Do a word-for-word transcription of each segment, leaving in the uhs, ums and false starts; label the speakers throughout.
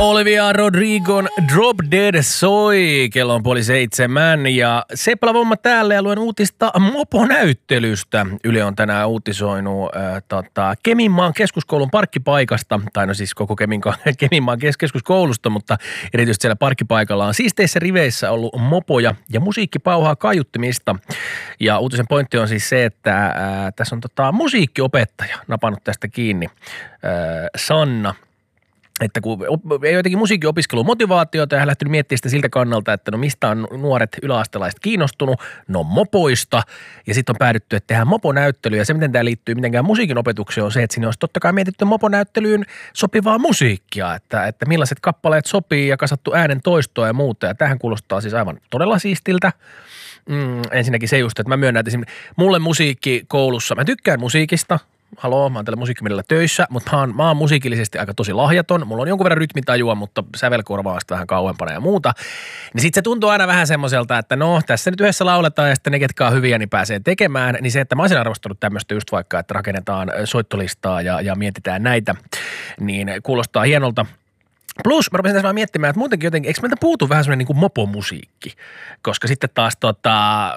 Speaker 1: Olivia Rodrigon Drop Dead soi. Kello on puoli seitsemän ja Seppälä Vomma täällä ja luen uutista moponäyttelystä. Yle on tänään uutisoinut äh, tota, Keminmaan keskuskoulun parkkipaikasta, tai no siis koko Keminkaan, Keminmaan kes- keskuskoulusta, mutta erityisesti siellä parkkipaikalla on siisteissä riveissä ollut mopoja ja musiikki pauhaa kaiuttimista. Ja uutisen pointti on siis se, että äh, tässä on tota, musiikkiopettaja napannut tästä kiinni, äh, Sanna. Että kun ei jotenkin musiikin opiskelun motivaatiota ja hän lähtenyt miettimään sitä siltä kannalta, että no mistä on nuoret yläastelaiset kiinnostunut, no mopoista ja sitten on päädytty, että tehdään moponäyttely ja se miten tämä liittyy mitenkään musiikin opetukseen on se, että sinne olisi totta kai mietitty moponäyttelyyn sopivaa musiikkia, että, että millaiset kappaleet sopii ja kasattu äänen toistoa ja muuta ja tähän kuulostaa siis aivan todella siistiltä. Mm, ensinnäkin se just, että mä myönnän, että esimerkiksi mulle musiikki koulussa, mä tykkään musiikista. Haloo, mä oon tällä musiikkimielellä töissä, mutta mä oon, mä oon musiikillisesti aika tosi lahjaton. Mulla on jonkun verran rytmitajua, mutta sävelkorva on sitten vähän kauempana ja muuta. Niin sit se tuntuu aina vähän semmoiselta, että no tässä nyt yhdessä lauletaan ja sitten ne, ketkä on hyviä, niin pääsee tekemään. Niin se, että mä olisin arvostanut tämmöistä just vaikka, että rakennetaan soittolistaa ja, ja mietitään näitä, niin kuulostaa hienolta. Plus mä rupesin tässä vaan miettimään, että muutenkin jotenkin, eikö meiltä puutu vähän semmoinen niin kuin mopomusiikki? Koska sitten taas tota...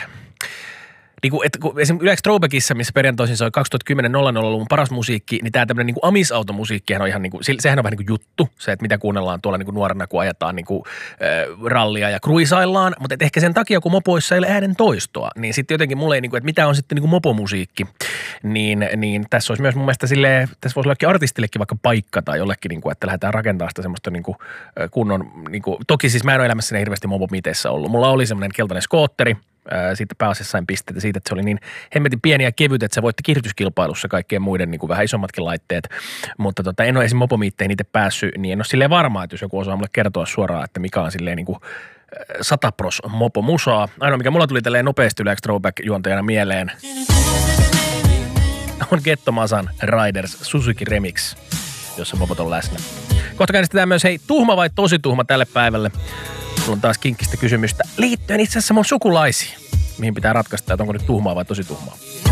Speaker 1: Niin kuin, että kun esimerkiksi Ylex Throwbackissa, missä perjantoisin soi kaksituhattakymmenen nolla nolla-luvun paras musiikki, niin tämä tämmöinen niin kuin amisautomusiikkihan on ihan niin kuin, sehän on vähän niin kuin juttu, se, että mitä kuunnellaan tuolla niin kuin nuorena, kun ajetaan niin kuin, äh, rallia ja kruisaillaan, mutta ehkä sen takia, kun mopoissa ei ole äänen toistoa, niin sitten jotenkin mulle ei, niin kuin, että mitä on sitten niin kuin mopomusiikki, niin, niin tässä olisi myös mun mielestä silleen, tässä voisi olla artistillekin vaikka paikka tai jollekin, niin kuin, että lähdetään rakentamaan sitä semmoista niin kuin, kunnon, niin kuin, toki siis mä en ole elämässäni hirveästi mopomiteissä ollut, mulla oli semmoinen keltainen skootteri, siitä pääasiassa sain pisteitä siitä, että se oli niin hemmetin pieni ja kevyt, että se voitti kiihdytyskilpailussa kaikkien muiden niin kuin vähän isommatkin laitteet. Mutta tota, en ole esim. Mopomiitteihin itse päässyt, niin en ole silleen varmaa, että jos joku osaa mulle kertoa suoraan, että mikä on silleen niin kuin satapros mopomusaa. Ainoa, mikä mulla tuli tälleen nopeasti Ylex Throwback-juontajana mieleen, on Getto Masan Riders Suzuki Remix, jossa mopot on läsnä. Kohta käynnistetään myös, hei, tuhma vai tosi tuhma tälle päivälle? Sulla on taas kinkkistä kysymystä liittyen itse asiassa mun sukulaisiin, mihin pitää ratkaista, että onko nyt tuhmaa vai tosi tuhmaa.